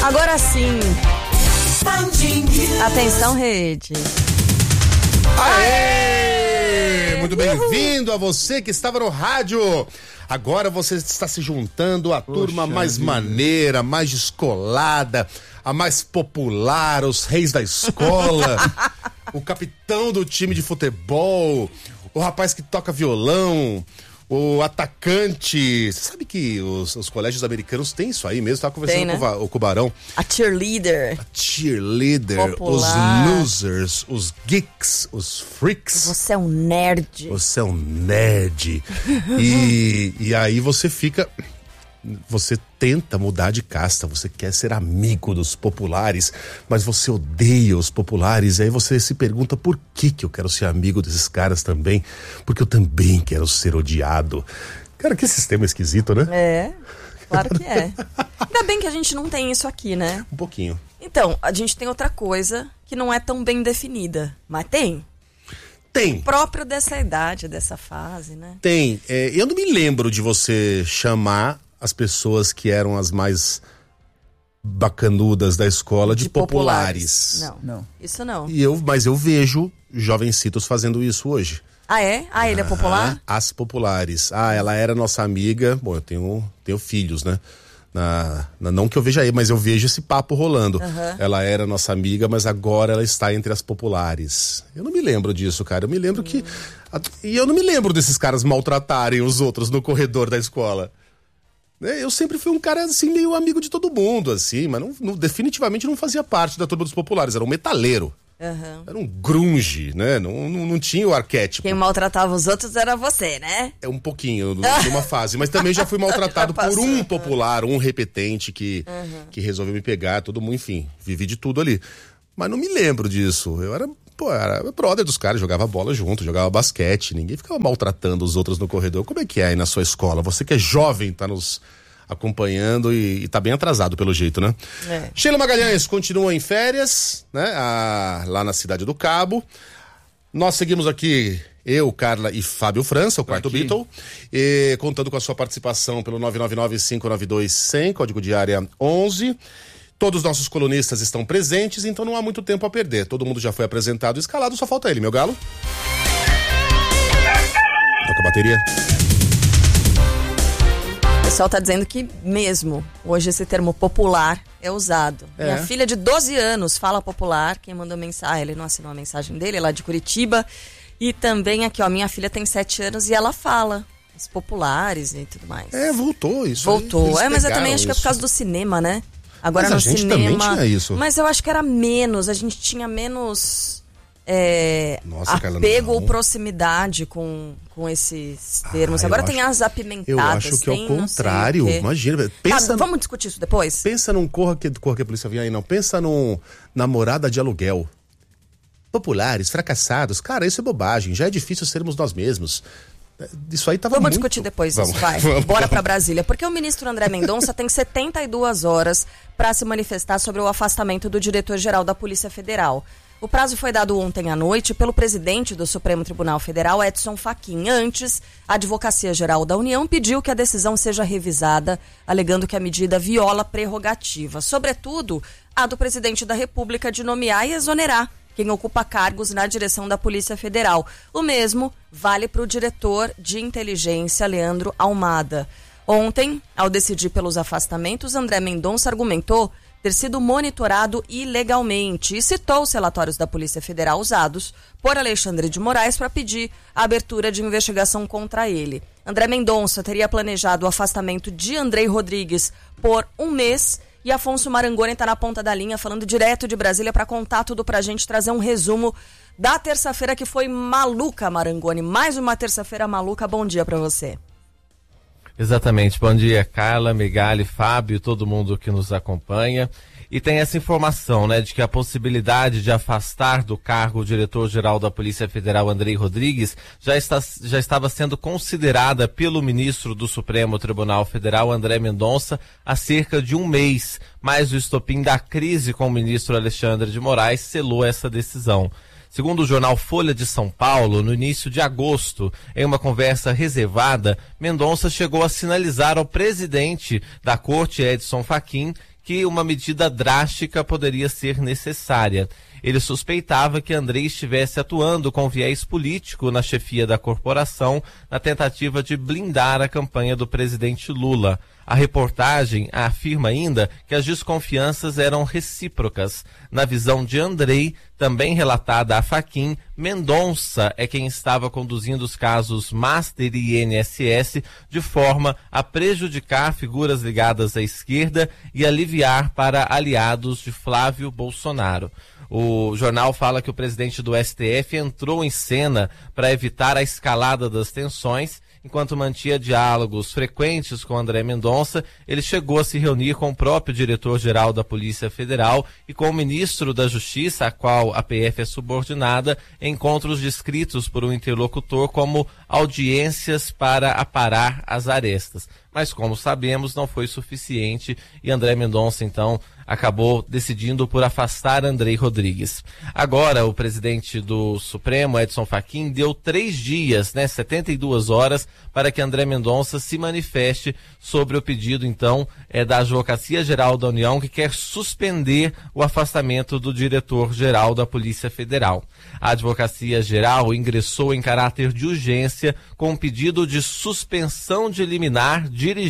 Agora sim. Atenção, rede. Aê! Muito bem-vindo a você que estava no rádio. Agora você está se juntando à turma mais maneira, mais descolada, a mais popular, os reis da escola, o capitão do time de futebol, o rapaz que toca violão, o atacante. Você sabe que os colégios americanos têm isso aí mesmo? Estava conversando com o Barão. A cheerleader. Popular. Os losers, os geeks, os freaks. Você é um nerd. Você é um nerd. E aí você fica... Você tenta mudar de casta, você quer ser amigo dos populares, mas você odeia os populares, e aí você se pergunta por que eu quero ser amigo desses caras também, porque eu também quero ser odiado. Cara, que sistema esquisito, né? É, claro que é. Ainda bem que a gente não tem isso aqui, né? Um pouquinho. Então, a gente tem outra coisa que não é tão bem definida, mas tem. Tem. Próprio dessa idade, dessa fase, né? Tem. Eu não me lembro de você chamar as pessoas que eram as mais bacanudas da escola de populares. Não. Isso não. Mas eu vejo jovencitos fazendo isso hoje. Ah, é? Ah, ele é popular? As populares. Ela era nossa amiga. Bom, eu tenho filhos, né? Não que eu veja aí, mas eu vejo esse papo rolando. Ela era nossa amiga, mas agora ela está entre as populares. Eu não me lembro disso, cara. Eu me lembro que... E eu não me lembro desses caras maltratarem os outros no corredor da escola. Eu sempre fui um cara, assim, meio amigo de todo mundo, assim, mas definitivamente não fazia parte da turma dos populares, era um metaleiro. Era um grunge, né? Não tinha o arquétipo. Quem maltratava os outros era você, né? Um pouquinho, numa fase. Mas também já fui maltratado por um popular, um repetente que resolveu me pegar, todo mundo, enfim, vivi de tudo ali. Mas não me lembro disso. Eu era brother dos caras, jogava bola junto, jogava basquete, ninguém ficava maltratando os outros no corredor. Como é que é aí na sua escola? Você que é jovem, tá nos acompanhando e tá bem atrasado pelo jeito, né? Sheila Magalhães continua em férias, né? Lá na Cidade do Cabo. Nós seguimos aqui, eu, Carla e Fábio França, o quarto Beatle, contando com a sua participação pelo 999-592-100, código de área 11. Todos os nossos colunistas estão presentes, então não há muito tempo a perder. Todo mundo já foi apresentado e escalado, só falta ele, meu galo. Toca a bateria. O pessoal tá dizendo que mesmo hoje esse termo popular é usado. Minha filha de 12 anos fala popular, quem mandou mensagem, ele não assinou a mensagem dele, é lá de Curitiba. E também aqui, minha filha tem 7 anos e ela fala os populares e tudo mais. Voltou isso. Voltou, mas eu também acho que é por causa do cinema, né? Agora mas no cinema também tinha isso. Mas eu acho que era menos, a gente tinha menos apego ou proximidade com esses termos. Agora tem as apimentadas. Eu acho que é o contrário, imagina. Vamos discutir isso depois? Pensa num corra que a polícia vinha aí, não. Pensa num namorada de aluguel. Populares, fracassados. Cara, isso é bobagem, já é difícil sermos nós mesmos. Isso aí tava Vamos muito... discutir depois vamos, isso, vai. Bora pra Brasília. Porque o ministro André Mendonça tem 72 horas para se manifestar sobre o afastamento do diretor-geral da Polícia Federal. O prazo foi dado ontem à noite pelo presidente do Supremo Tribunal Federal, Edson Fachin. Antes, a Advocacia Geral da União pediu que a decisão seja revisada, alegando que a medida viola prerrogativas, sobretudo a do presidente da República de nomear e exonerar quem ocupa cargos na direção da Polícia Federal. O mesmo vale para o diretor de inteligência, Leandro Almada. Ontem, ao decidir pelos afastamentos, André Mendonça argumentou ter sido monitorado ilegalmente e citou os relatórios da Polícia Federal usados por Alexandre de Moraes para pedir a abertura de investigação contra ele. André Mendonça teria planejado o afastamento de Andrei Rodrigues por 1 mês. E Afonso Marangoni está na ponta da linha, falando direto de Brasília para contar tudo pra gente, trazer um resumo da terça-feira que foi maluca, Marangoni. Mais uma terça-feira maluca. Bom dia para você. Exatamente. Bom dia, Carla, Megali, Fábio, todo mundo que nos acompanha. E tem essa informação, né, de que a possibilidade de afastar do cargo o diretor-geral da Polícia Federal, Andrei Rodrigues, já estava sendo considerada pelo ministro do Supremo Tribunal Federal, André Mendonça, há cerca de 1 mês. Mas o estopim da crise com o ministro Alexandre de Moraes selou essa decisão. Segundo o jornal Folha de São Paulo, no início de agosto, em uma conversa reservada, Mendonça chegou a sinalizar ao presidente da corte, Edson Fachin, que uma medida drástica poderia ser necessária. Ele suspeitava que Andrei estivesse atuando com viés político na chefia da corporação, na tentativa de blindar a campanha do presidente Lula. A reportagem afirma ainda que as desconfianças eram recíprocas. Na visão de Andrei, também relatada a Fachin, Mendonça é quem estava conduzindo os casos Master e INSS de forma a prejudicar figuras ligadas à esquerda e aliviar para aliados de Flávio Bolsonaro. O jornal fala que o presidente do STF entrou em cena para evitar a escalada das tensões. Enquanto mantinha diálogos frequentes com André Mendonça, ele chegou a se reunir com o próprio diretor-geral da Polícia Federal e com o ministro da Justiça, a qual a PF é subordinada, em encontros descritos por um interlocutor como audiências para aparar as arestas. Mas, como sabemos, não foi suficiente e André Mendonça, então, acabou decidindo por afastar Andrei Rodrigues. Agora, o presidente do Supremo, Edson Fachin, deu 3 dias, 72 horas, para que André Mendonça se manifeste sobre o pedido, então, da Advocacia Geral da União, que quer suspender o afastamento do diretor-geral da Polícia Federal. A Advocacia Geral ingressou em caráter de urgência com um pedido de suspensão de liminar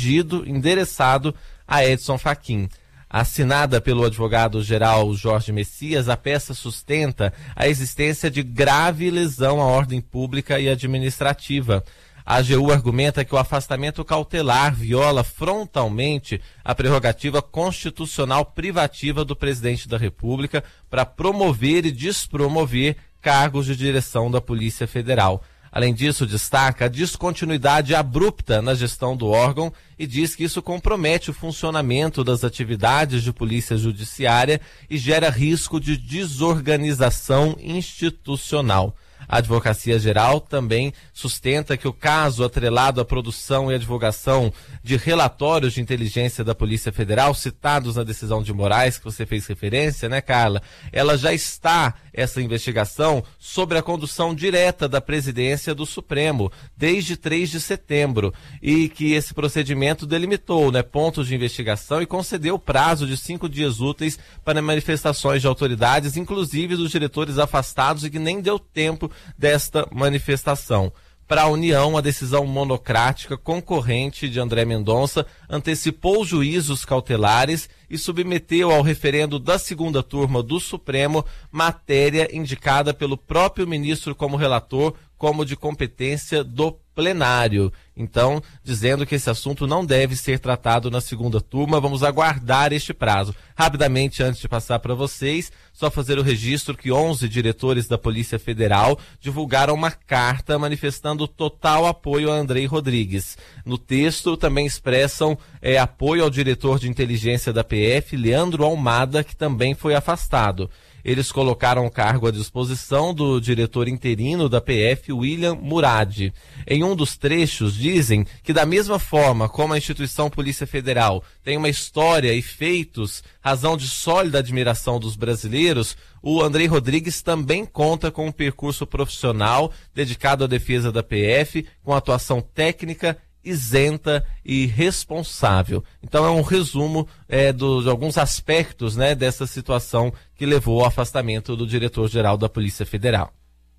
endereçado a Edson Fachin. Assinada pelo advogado-geral Jorge Messias, a peça sustenta a existência de grave lesão à ordem pública e administrativa. A AGU argumenta que o afastamento cautelar viola frontalmente a prerrogativa constitucional privativa do presidente da República para promover e despromover cargos de direção da Polícia Federal. Além disso, destaca a descontinuidade abrupta na gestão do órgão e diz que isso compromete o funcionamento das atividades de polícia judiciária e gera risco de desorganização institucional. A Advocacia Geral também sustenta que o caso atrelado à produção e à divulgação de relatórios de inteligência da Polícia Federal, citados na decisão de Moraes, que você fez referência, né, Carla? Ela já está, essa investigação, sobre a condução direta da presidência do Supremo, desde 3 de setembro, e que esse procedimento delimitou, pontos de investigação e concedeu prazo de 5 dias úteis para manifestações de autoridades, inclusive dos diretores afastados, e que nem deu tempo desta manifestação. Para a União, a decisão monocrática concorrente de André Mendonça antecipou juízos cautelares e submeteu ao referendo da segunda turma do Supremo matéria indicada pelo próprio ministro como relator, como de competência do plenário. Então, dizendo que esse assunto não deve ser tratado na segunda turma, vamos aguardar este prazo. Rapidamente, antes de passar para vocês, só fazer o registro que 11 diretores da Polícia Federal divulgaram uma carta manifestando total apoio a Andrei Rodrigues. No texto, também expressam apoio ao diretor de inteligência da PF, Leandro Almada, que também foi afastado. Eles colocaram o cargo à disposição do diretor interino da PF, William Murad. Em um dos trechos, dizem que da mesma forma como a instituição Polícia Federal tem uma história e feitos, razão de sólida admiração dos brasileiros, o Andrei Rodrigues também conta com um percurso profissional dedicado à defesa da PF, com atuação técnica, isenta e responsável. Então é um resumo de alguns aspectos dessa situação que levou ao afastamento do diretor-geral da Polícia Federal.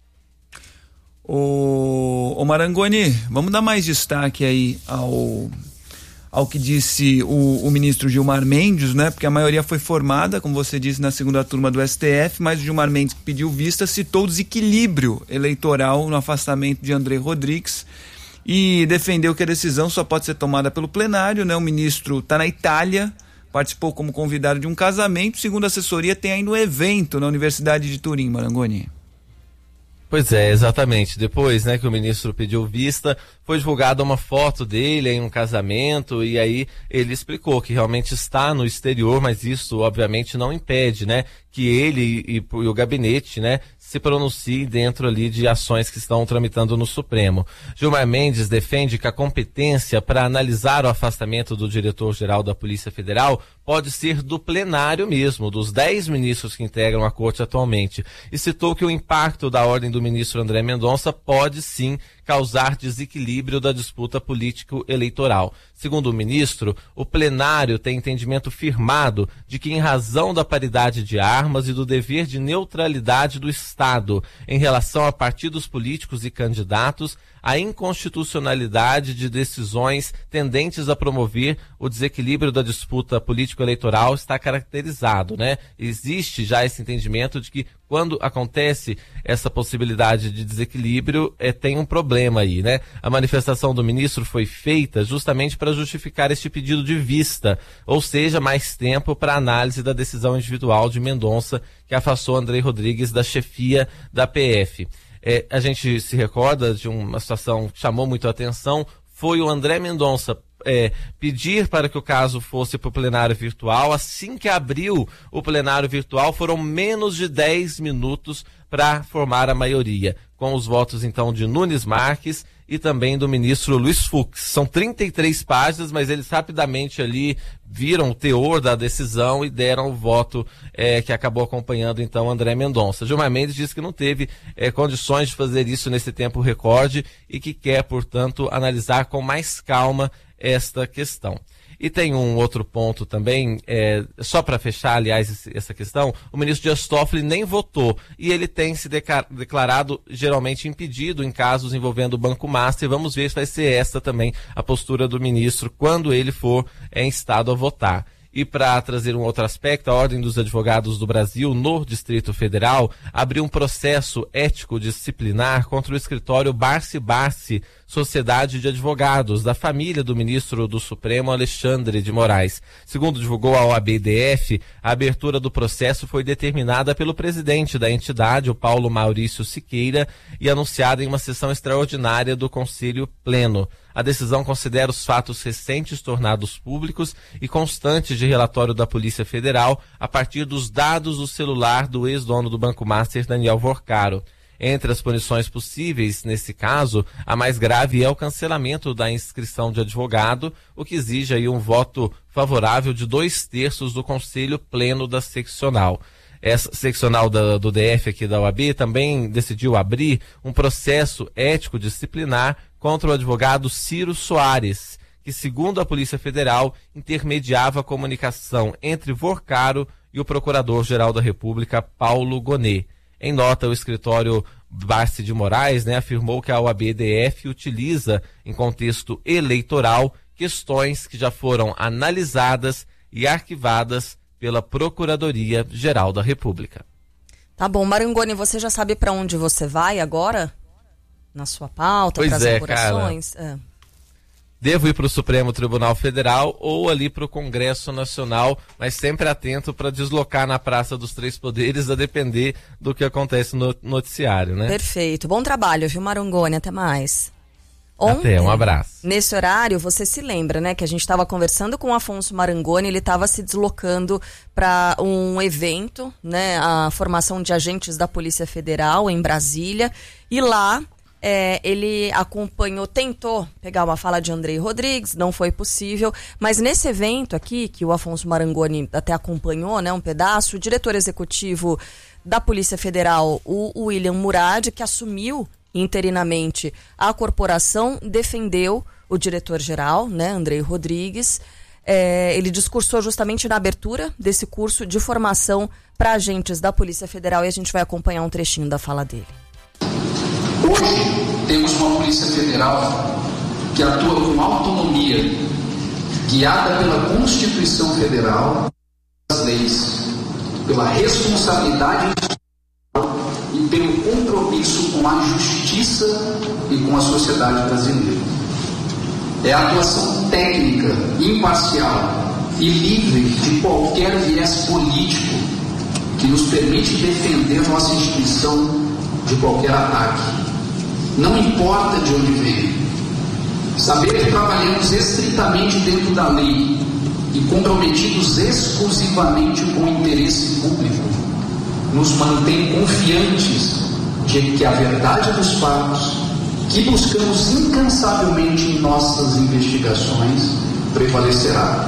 O Marangoni, vamos dar mais destaque aí ao que disse o ministro Gilmar Mendes, porque a maioria foi formada, como você disse, na segunda turma do STF, mas o Gilmar Mendes, que pediu vista, citou o desequilíbrio eleitoral no afastamento de André Rodrigues e defendeu que a decisão só pode ser tomada pelo plenário. O ministro está na Itália, participou como convidado de um casamento, segundo a assessoria tem ainda um evento na Universidade de Turim, Marangoni. Pois é, exatamente. Depois, que o ministro pediu vista, foi divulgada uma foto dele em um casamento e aí ele explicou que realmente está no exterior, mas isso obviamente não impede, que ele e o gabinete, se pronuncie dentro ali de ações que estão tramitando no Supremo. Gilmar Mendes defende que a competência para analisar o afastamento do diretor-geral da Polícia Federal pode ser do plenário mesmo, dos 10 ministros que integram a corte atualmente, e citou que o impacto da ordem do ministro André Mendonça pode sim causar desequilíbrio da disputa político-eleitoral. Segundo o ministro, o plenário tem entendimento firmado de que, em razão da paridade de armas e do dever de neutralidade do Estado em relação a partidos políticos e candidatos, a inconstitucionalidade de decisões tendentes a promover o desequilíbrio da disputa político-eleitoral está caracterizado, né? Existe já esse entendimento de que quando acontece essa possibilidade de desequilíbrio, tem um problema aí, né? A manifestação do ministro foi feita justamente para justificar este pedido de vista, ou seja, mais tempo para análise da decisão individual de Mendonça, que afastou Andrei Rodrigues da chefia da PF. A gente se recorda de uma situação que chamou muito a atenção, foi o André Mendonça pedir para que o caso fosse para o plenário virtual. Assim que abriu o plenário virtual, foram menos de 10 minutos para formar a maioria, com os votos então de Nunes Marques e também do ministro Luiz Fux. São 33 páginas, mas eles rapidamente ali viram o teor da decisão e deram o voto que acabou acompanhando então André Mendonça. Gilmar Mendes disse que não teve condições de fazer isso nesse tempo recorde e que quer, portanto, analisar com mais calma esta questão. E tem um outro ponto também, só para fechar, aliás, essa questão, o ministro Dias Toffoli nem votou e ele tem se declarado geralmente impedido em casos envolvendo o Banco Master. Vamos ver se vai ser esta também a postura do ministro quando ele for instado a votar. E para trazer um outro aspecto, a Ordem dos Advogados do Brasil, no Distrito Federal, abriu um processo ético disciplinar contra o escritório Barsi Barsi, Sociedade de Advogados, da família do ministro do Supremo, Alexandre de Moraes. Segundo divulgou a OAB-DF, a abertura do processo foi determinada pelo presidente da entidade, o Paulo Maurício Siqueira, e anunciada em uma sessão extraordinária do Conselho Pleno. A decisão considera os fatos recentes tornados públicos e constantes de relatório da Polícia Federal a partir dos dados do celular do ex-dono do Banco Master, Daniel Vorcaro. Entre as punições possíveis, nesse caso, a mais grave é o cancelamento da inscrição de advogado, o que exige aí um voto favorável de 2/3 do Conselho Pleno da Seccional. Essa seccional do DF aqui da OAB também decidiu abrir um processo ético disciplinar contra o advogado Ciro Soares, que, segundo a Polícia Federal, intermediava a comunicação entre Vorcaro e o Procurador-Geral da República, Paulo Gonet. Em nota, o escritório Barsi de Moraes, afirmou que a OAB-DF utiliza, em contexto eleitoral, questões que já foram analisadas e arquivadas pela Procuradoria-Geral da República. Tá bom, Marangoni, você já sabe para onde você vai agora? Na sua pauta, para as apurações? Devo ir para o Supremo Tribunal Federal ou ali para o Congresso Nacional, mas sempre atento para deslocar na Praça dos Três Poderes, a depender do que acontece no noticiário, né? Perfeito. Bom trabalho, viu, Marangoni? Até mais. Até, um abraço. Nesse horário, você se lembra, né, que a gente estava conversando com o Afonso Marangoni, ele estava se deslocando para um evento, né, a formação de agentes da Polícia Federal em Brasília, e lá ele acompanhou, tentou pegar uma fala de Andrei Rodrigues, não foi possível, mas nesse evento aqui, que o Afonso Marangoni até acompanhou, né, um pedaço, o diretor executivo da Polícia Federal, o William Murad, que assumiu interinamente a corporação, defendeu o diretor-geral, né, Andrei Rodrigues. Ele discursou justamente na abertura desse curso de formação para agentes da Polícia Federal e a gente vai acompanhar um trechinho da fala dele. Hoje temos uma Polícia Federal que atua com autonomia, guiada pela Constituição Federal, pelas leis, pela responsabilidade e pelo compromisso com a justiça e com a sociedade brasileira. É a atuação técnica, imparcial e livre de qualquer viés político que nos permite defender nossa instituição de qualquer ataque. Não importa de onde vem. Saber que trabalhamos estritamente dentro da lei e comprometidos exclusivamente com o interesse público nos mantém confiantes de que a verdade dos fatos, que buscamos incansavelmente em nossas investigações, prevalecerá.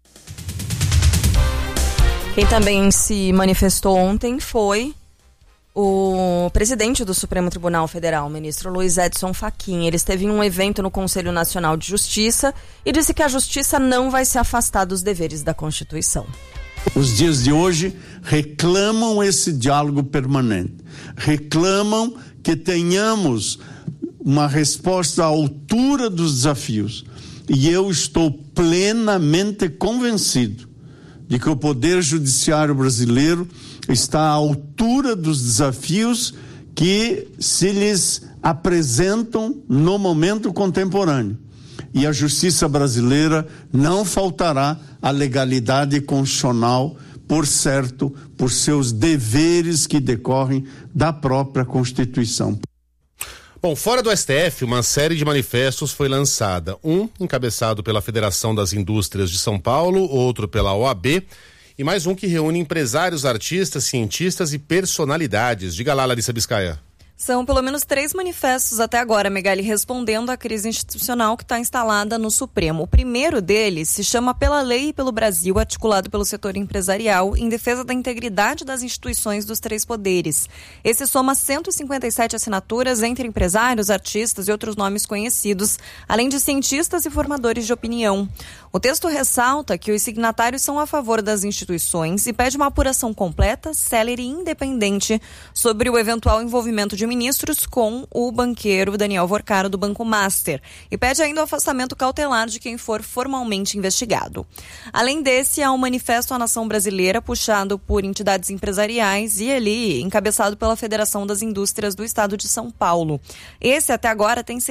Quem também se manifestou ontem foi O presidente do Supremo Tribunal Federal, o ministro Luiz Edson Fachin, ele esteve em um evento no Conselho Nacional de Justiça e disse que a justiça não vai se afastar dos deveres da Constituição. Os dias de hoje reclamam esse diálogo permanente, reclamam que tenhamos uma resposta à altura dos desafios. E eu estou plenamente convencido de que o Poder Judiciário brasileiro está à altura dos desafios que se lhes apresentam no momento contemporâneo. E a justiça brasileira não faltará à legalidade constitucional, por certo, por seus deveres que decorrem da própria Constituição. Bom, fora do STF, uma série de manifestos foi lançada. Um encabeçado pela Federação das Indústrias de São Paulo, outro pela OAB, e mais um que reúne empresários, artistas, cientistas e personalidades. Diga lá, Larissa Biscaia. São pelo menos 3 manifestos até agora, Megali, respondendo à crise institucional que está instalada no Supremo. O primeiro deles se chama Pela Lei e pelo Brasil, articulado pelo setor empresarial, em defesa da integridade das instituições dos 3 poderes. Esse soma 157 assinaturas entre empresários, artistas e outros nomes conhecidos, além de cientistas e formadores de opinião. O texto ressalta que os signatários são a favor das instituições e pede uma apuração completa, célere e independente sobre o eventual envolvimento de ministros com o banqueiro Daniel Vorcaro do Banco Master e pede ainda o afastamento cautelar de quem for formalmente investigado. Além desse, há um manifesto à nação brasileira puxado por entidades empresariais e ali encabeçado pela Federação das Indústrias do Estado de São Paulo. Esse até agora tem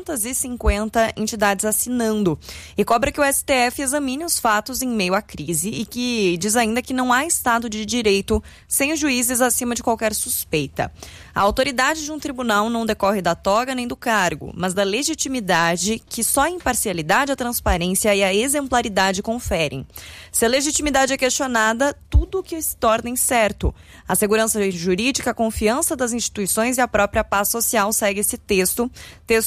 650 entidades assinando e cobra que o STF examine os fatos em meio à crise e que diz ainda que não há Estado de Direito sem os juízes acima de qualquer suspeita. A autoridade de um tribunal não decorre da toga nem do cargo, mas da legitimidade que só a imparcialidade, a transparência e a exemplaridade conferem. Se a legitimidade é questionada, tudo o que se torna incerto. A segurança jurídica, a confiança das instituições e a própria paz social segue esse texto